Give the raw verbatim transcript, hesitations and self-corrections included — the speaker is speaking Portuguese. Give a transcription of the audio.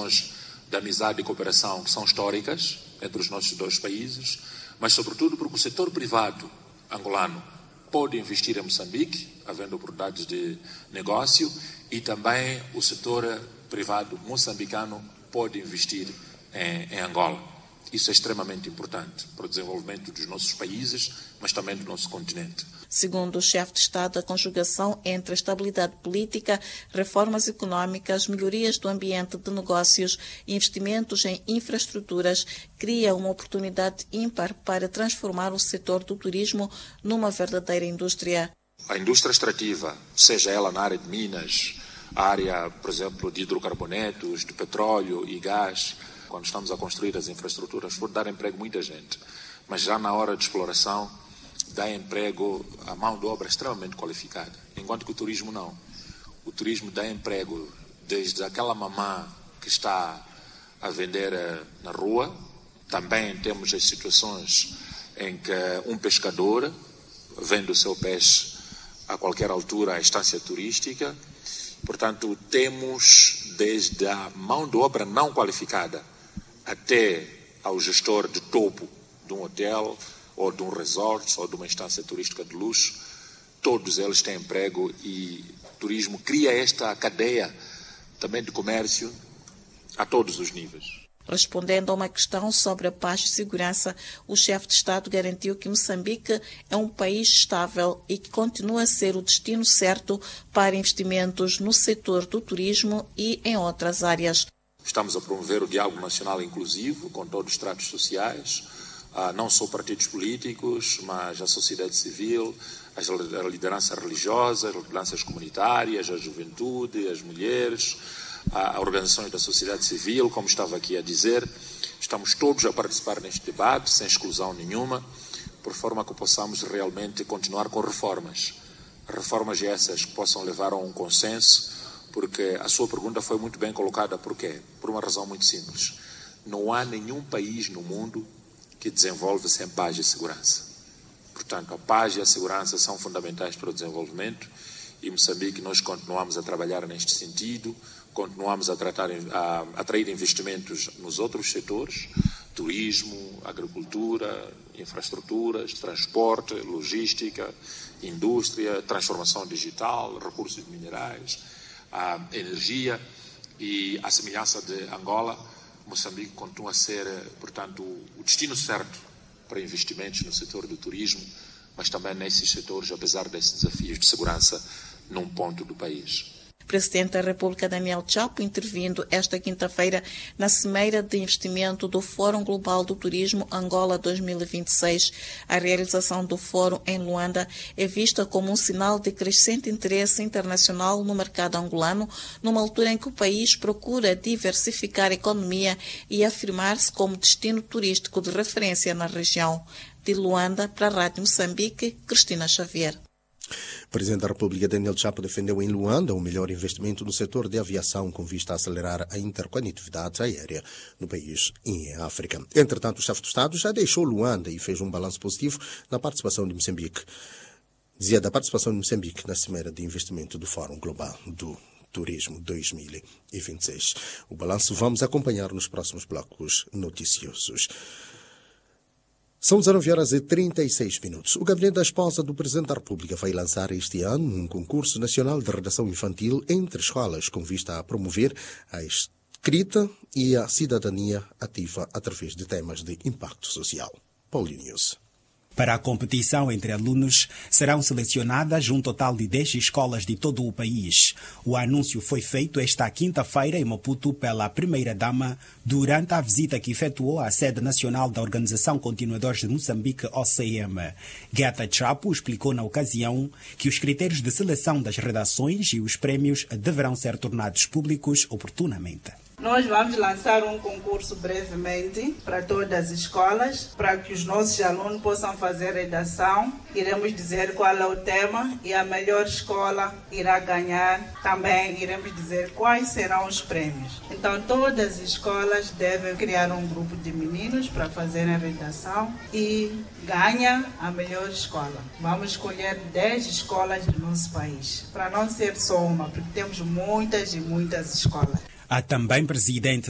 de amizade e cooperação que são históricas entre os nossos dois países, mas sobretudo porque o setor privado angolano pode investir em Moçambique, havendo oportunidades de negócio, e também o setor privado moçambicano pode investir em, em Angola. Isso é extremamente importante para o desenvolvimento dos nossos países, mas também do nosso continente. Segundo o chefe de Estado, a conjugação entre a estabilidade política, reformas económicas, melhorias do ambiente de negócios e investimentos em infraestruturas cria uma oportunidade ímpar para transformar o setor do turismo numa verdadeira indústria. A indústria extrativa, seja ela na área de minas, a área, por exemplo, de hidrocarbonetos, de petróleo e gás, quando estamos a construir as infraestruturas, pode dar emprego a muita gente, mas já na hora de exploração dá emprego a mão de obra extremamente qualificada, enquanto que o turismo não. O turismo dá emprego desde aquela mamã que está a vender na rua, também temos as situações em que um pescador vende o seu peixe a qualquer altura à estância turística. Portanto, temos desde a mão de obra não qualificada até ao gestor de topo de um hotel, ou de um resort, ou de uma instância turística de luxo, todos eles têm emprego e o turismo cria esta cadeia também de comércio a todos os níveis. Respondendo a uma questão sobre a paz e segurança, o chefe de Estado garantiu que Moçambique é um país estável e que continua a ser o destino certo para investimentos no setor do turismo e em outras áreas. Estamos a promover o diálogo nacional inclusivo com todos os estratos sociais, não só partidos políticos, mas a sociedade civil, a liderança religiosa, as lideranças comunitárias, a juventude, as mulheres, a organizações da sociedade civil, como estava aqui a dizer. Estamos todos a participar neste debate, sem exclusão nenhuma, por forma que possamos realmente continuar com reformas. Reformas essas que possam levar a um consenso, porque a sua pergunta foi muito bem colocada. Por quê? Por uma razão muito simples. Não há nenhum país no mundo que desenvolve sem paz e segurança. Portanto, a paz e a segurança são fundamentais para o desenvolvimento e Moçambique nós continuamos a trabalhar neste sentido, continuamos a, tratar, a atrair investimentos nos outros setores, turismo, agricultura, infraestruturas, transporte, logística, indústria, transformação digital, recursos minerais, a energia e a semelhança de Angola, Moçambique continua a ser, portanto, o destino certo para investimentos no setor do turismo, mas também nesses setores, apesar desses desafios de segurança num ponto do país. O Presidente da República, Daniel Chapo, intervindo esta quinta-feira na Cimeira de Investimento do Fórum Global do Turismo Angola dois mil e vinte e seis. A realização do fórum em Luanda é vista como um sinal de crescente interesse internacional no mercado angolano, numa altura em que o país procura diversificar a economia e afirmar-se como destino turístico de referência na região. De Luanda, para a Rádio Moçambique, Cristina Xavier. O Presidente da República, Daniel Chapo, defendeu em Luanda o melhor investimento no setor de aviação com vista a acelerar a interconectividade aérea no país e em África. Entretanto, o chefe do Estado já deixou Luanda e fez um balanço positivo na participação de Moçambique. Dizia da participação de Moçambique na Cimeira de Investimento do Fórum Global do Turismo dois mil e vinte e seis. O balanço vamos acompanhar nos próximos blocos noticiosos. São dezenove horas e trinta e seis minutos. O Gabinete da Esposa do Presidente da República vai lançar este ano um concurso nacional de redação infantil entre escolas com vista a promover a escrita e a cidadania ativa através de temas de impacto social. Paulinho News. Para a competição entre alunos, serão selecionadas um total de dez escolas de todo o país. O anúncio foi feito esta quinta-feira em Maputo pela Primeira-Dama durante a visita que efetuou à sede nacional da Organização Continuadores de Moçambique, O C M. Guetta Chapo explicou na ocasião que os critérios de seleção das redações e os prémios deverão ser tornados públicos oportunamente. Nós vamos lançar um concurso brevemente para todas as escolas, para que os nossos alunos possam fazer redação. Iremos dizer qual é o tema e a melhor escola irá ganhar. Também iremos dizer quais serão os prêmios. Então, todas as escolas devem criar um grupo de meninos para fazerem a redação e ganha a melhor escola. Vamos escolher dez escolas do nosso país, para não ser só uma, porque temos muitas e muitas escolas. A também presidente